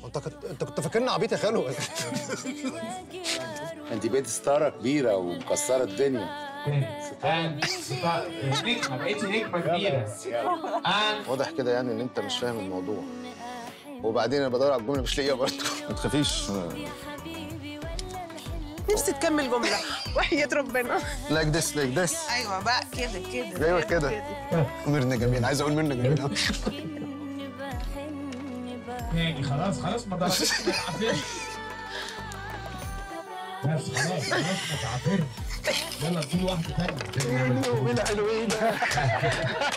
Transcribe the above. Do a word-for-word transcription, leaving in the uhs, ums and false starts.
انت كنت انت كنت فاكرني عبيط يا خالو؟ انت بقيت ستاره كبيره ومكسره الدنيا. نجمه، بقيتي نجمه كبيره. واضح كده يعني ان انت مش فاهم الموضوع. وبعدين انا بدور على الجمله مش لاقيها برضه. ما تخافيش. نفسي تكمل جمله وحياه ربنا. لايك ذس لايك ذس. ايوه بقى كده كده. ايوه كده. ميرنا جميل، عايز اقول ميرنا جميل قوي. تاني خلاص خلاص ما ضربتش ما تعافرش. بس خلاص خلاص ما تعافرش. يلا نشوف واحده ثانيه. حلوين حلوين.